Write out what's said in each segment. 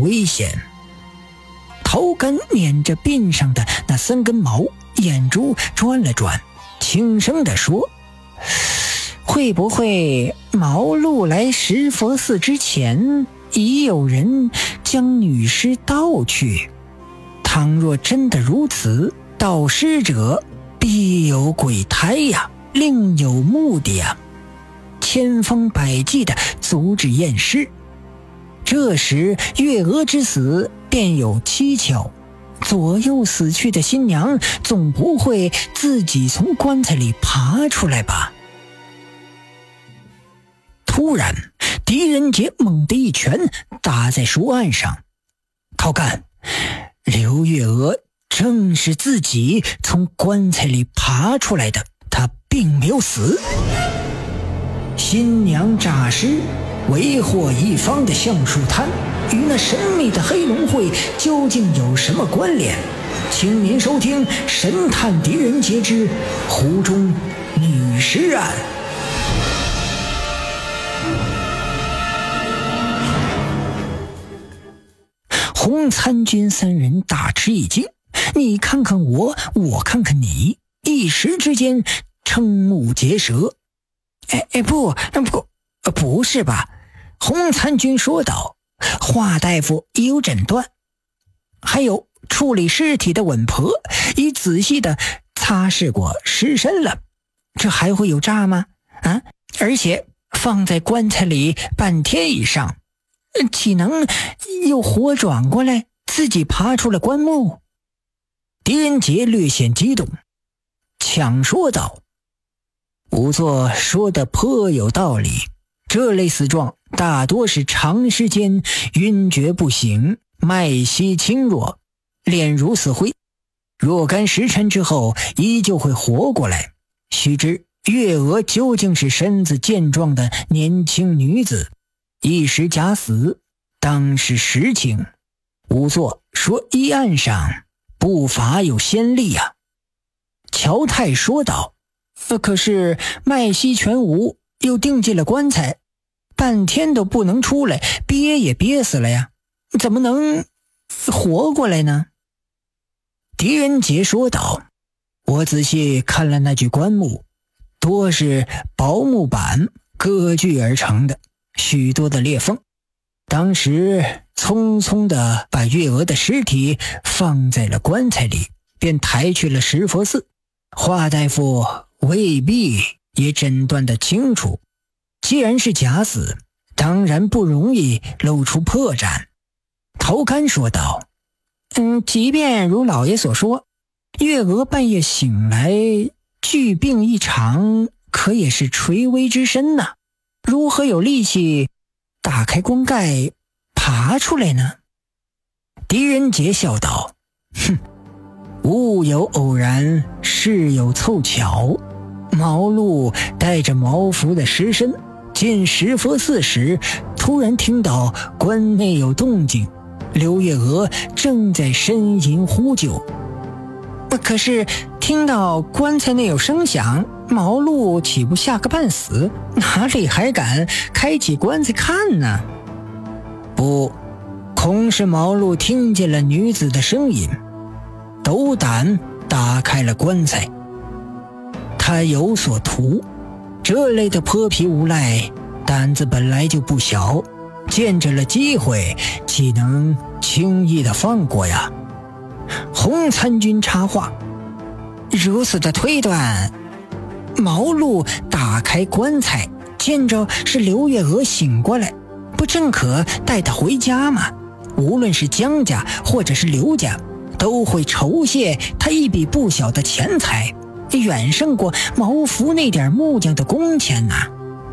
危险。陶干捻着鬓上的那3根毛，眼珠转了转，轻声地说：会不会毛路来石佛寺之前，已有人将女尸盗去？倘若真的如此，盗尸者必有鬼胎呀，另有目的呀，千方百计地阻止验尸。这时月娥之死便有蹊跷，左右死去的新娘总不会自己从棺材里爬出来吧？突然狄仁杰猛地一拳打在书案上。陶干，刘月娥正是自己从棺材里爬出来的，她并没有死。新娘诈尸，为祸一方的橡树滩与那神秘的黑龙会究竟有什么关联？请您收听《神探狄仁杰之湖中女尸案》。洪参军3人大吃一惊，你看看我，我看看你，一时之间瞠目结舌。不是吧？洪参军说道。华大夫已有诊断，还有处理尸体的稳婆已仔细地擦拭过尸身了，这还会有诈吗？而且放在棺材里半天以上，岂能又活转过来，自己爬出了棺木？狄仁杰略显激动，抢说道：仵作说的颇有道理，这类死状大多是长时间晕厥不醒，脉息轻弱，脸如死灰，若干时辰之后依旧会活过来。须知月娥究竟是身子健壮的年轻女子，一时假死当是实情。仵作说医案上不乏有先例啊。乔太说道：可是脉息全无，又钉进了棺材，半天都不能出来，憋也憋死了呀，怎么能活过来呢？狄仁杰说道：我仔细看了那具棺木，多是薄木板割锯而成的，许多的裂缝。当时匆匆地把月娥的尸体放在了棺材里，便抬去了石佛寺。华大夫未必也诊断得清楚，既然是假死，当然不容易露出破绽。陶干说道：即便如老爷所说，月娥半夜醒来巨病一场，可也是垂危之身呐，如何有力气打开棺盖爬出来呢？狄仁杰笑道：物有偶然，事有凑巧。毛路带着毛服的尸身进石佛寺时，突然听到棺内有动静，刘月娥正在呻吟呼救。可是听到棺材内有声响，毛路岂不吓个半死，哪里还敢开启棺材看呢？不，恐是毛路听见了女子的声音，斗胆打开了棺材。他有所图，这类的泼皮无赖胆子本来就不小，见着了机会岂能轻易的放过呀？洪参军插话：如此的推断，毛路打开棺材，见着是刘月娥醒过来，不正可带她回家吗？无论是江家或者是刘家，都会酬谢他一笔不小的钱财，远胜过毛服那点木匠的工钱呐。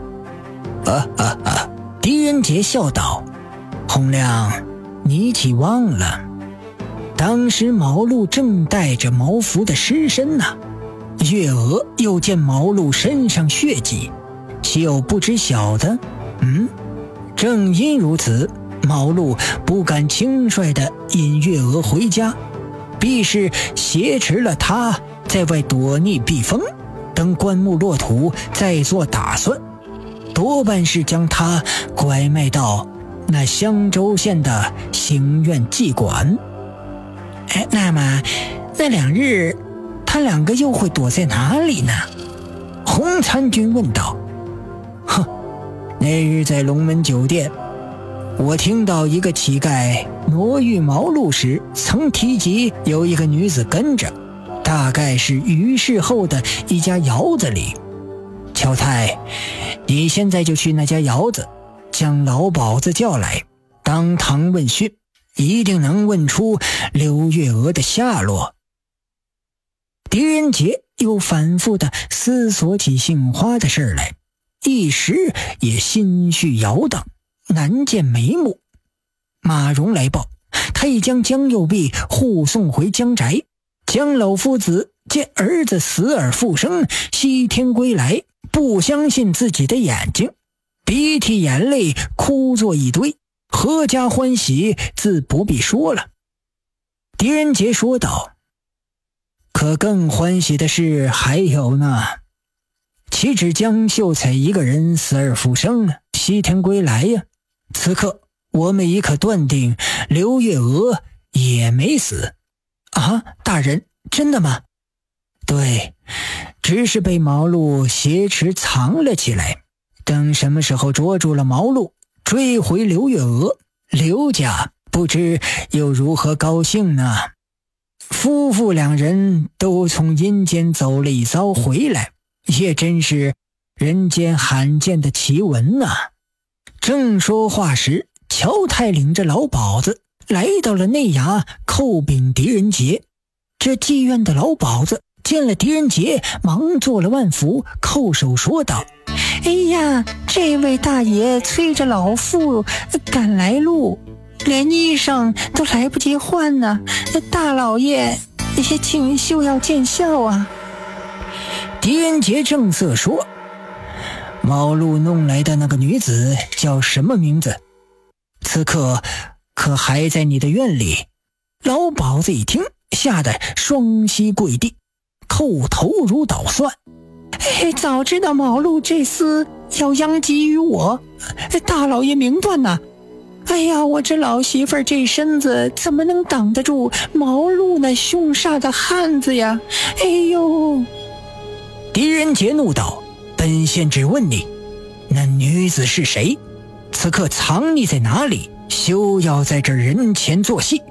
狄仁杰笑道：洪亮，你岂忘了当时毛路正带着毛服的尸身呢？月娥又见毛路身上血迹，岂有不知晓的？正因如此，毛路不敢轻率地引月娥回家，必是挟持了他在外躲匿避风，等棺木落土再做打算，多半是将他拐卖到那襄州县的行院妓馆。那么那2日他2个又会躲在哪里呢？洪参军问道。那日在龙门酒店，我听到一个乞丐挪运毛鹿时曾提及有一个女子跟着，大概是于氏后的一家窑子里。乔太，你现在就去那家窑子，将老鸨子叫来，当堂问讯，一定能问出刘月娥的下落。狄仁杰又反复地思索起杏花的事来，一时也心绪摇荡，难见眉目。马荣来报，他已将江右弼护送回江宅。江老夫子见儿子死而复生，西天归来，不相信自己的眼睛，鼻涕眼泪哭作一堆，阖家欢喜自不必说了。狄仁杰说道：可更欢喜的事还有呢，岂止江秀才一个人死而复生，西天归来呀？此刻我们已可断定刘月娥也没死。啊，大人，真的吗？对，只是被毛鹿挟持藏了起来，等什么时候捉住了毛鹿，追回刘月娥，刘家不知又如何高兴呢？夫妇2人都从阴间走了一遭回来，也真是人间罕见的奇闻呐。正说话时，乔太领着老鸨子来到了内衙叩禀狄仁杰。这妓院的老鸨子见了狄仁杰，忙做了万福，叩首说道：哎呀，这位大爷催着老妇赶来路，连衣裳都来不及换呢，大老爷请休要见笑啊。狄仁杰正色说：毛鹿弄来的那个女子叫什么名字？此刻可还在你的院里？老鸨子一听，吓得双膝跪地，叩头如捣蒜。早知道毛鹿这厮要殃及于我，大老爷明断呐！哎呀，我这老媳妇儿这身子怎么能挡得住毛鹿那凶煞的汉子呀？哎呦！狄仁杰怒道：本县只问你，那女子是谁？此刻藏匿在哪里？休要在这人前作戏。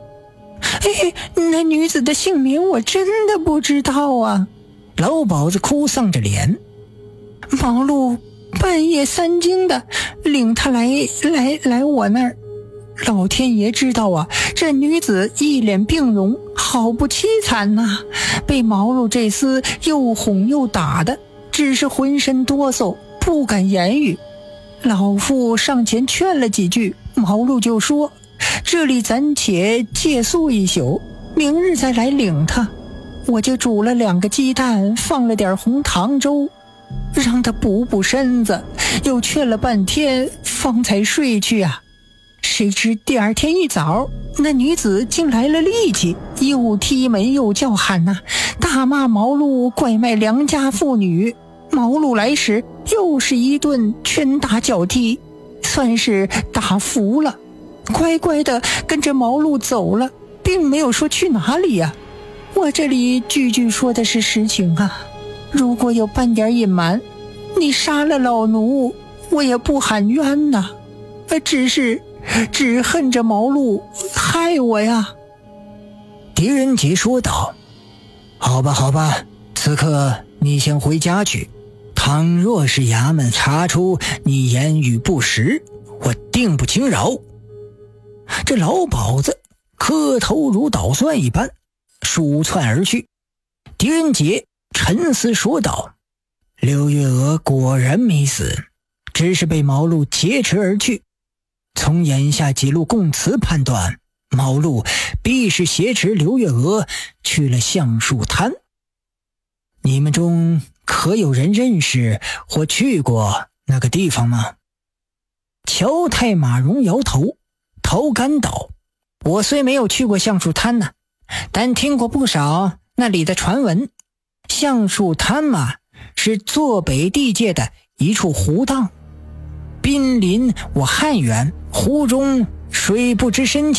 那女子的姓名我真的不知道啊。老鸨子哭丧着脸。毛鹿半夜3更的领他来我那儿，老天爷知道啊，这女子一脸病容，好不凄惨呐，被毛鹿这厮又哄又打的，只是浑身哆嗦，不敢言语。老妇上前劝了几句，毛鹿就说：这里暂且借宿一宿，明日再来领他。我就煮了2个鸡蛋，放了点红糖粥，让他补补身子，又劝了半天方才睡去啊。谁知第2天一早，那女子竟来了力气，又踢门又叫喊呐，大骂毛鹿拐卖良家妇女。毛鹿来时又是一顿拳打脚踢，算是打服了，乖乖的跟着毛鹿走了，并没有说去哪里呀。我这里句句说的是实情啊，如果有半点隐瞒，你杀了老奴，我也不喊冤呐，只恨着毛鹿害我呀。狄仁杰说道：好吧好吧，此刻你先回家去，倘若是衙门查出你言语不实，我定不轻饶。这老鸨子磕头如捣蒜一般，鼠窜而去。狄仁杰沉思说道：刘月娥果然没死，只是被毛鹿劫持而去。从眼下几路供词判断，毛鹿必是挟持刘月娥去了橡树滩。你们中可有人认识或去过那个地方吗？乔太马荣摇头，头干道：我虽没有去过橡树滩呢，但听过不少那里的传闻。橡树滩嘛，是坐北地界的一处湖荡。 濒临我汉源，湖中水不知深浅。